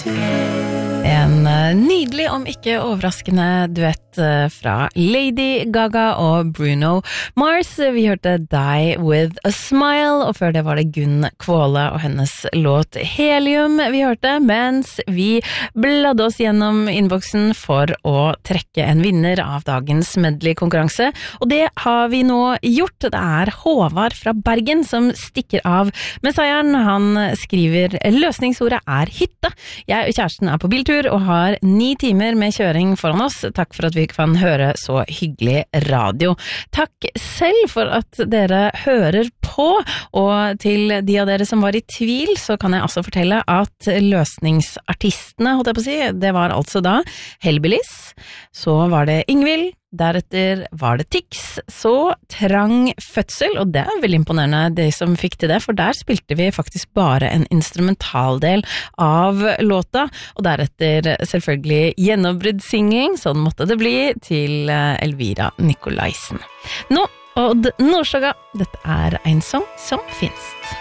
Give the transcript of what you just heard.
En nydelig, om ikke overraskende duett fra Lady Gaga og Bruno Mars. Vi hørte Die With A Smile, og før det var det Gunn Kvåle og hennes låt Helium vi hørte, mens vi bladde oss gjennom innboksen for å trekke en vinner av dagens medley-konkurranse. Og det har vi nå gjort. Det er Håvard fra Bergen som stikker av med seieren. Han skriver: løsningsordet er hytte. Jeg og kjæresten er på biltur og har 9 timer med kjøring foran oss. Takk for at vi kan høre så hyggelig radio. Takk selv for at dere hører på, og til de av dere som var i tvil, så kan jeg altså fortelle at løsningsartistene, holdt jeg på å si, det var altså da Hellbillies, så var det Ingvild, deretter var det Tix, så Trang Fødsel, og det er veldig imponerende de som fikk til det, for der spilte vi faktisk bare en instrumentaldel av låta, og deretter selvfølgelig gjennombruddssingelen, sånn måtte det bli, til Elvira Nikolaisen. Nå, Odd Nordstoga, dette er en sang som finnes.